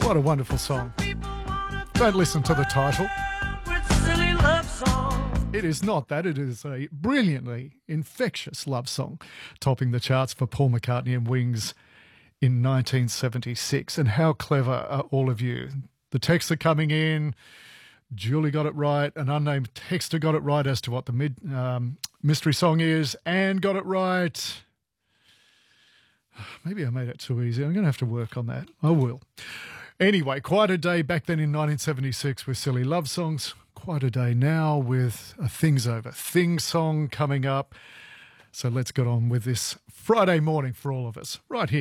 What a wonderful song. Don't listen to the title. It is not that. It is a brilliantly infectious love song, topping the charts for Paul McCartney and Wings in 1976. And how clever are all of you? The texts are coming in. Julie got it right. An unnamed texter got it right as to what the mystery song is. Anne got it right. Maybe I made it too easy. I'm going to have to work on that. I will. Anyway, quite a day back then in 1976 with silly love songs. Quite a day now with a Things Over Things song coming up. So let's get on with this Friday morning for all of us right here.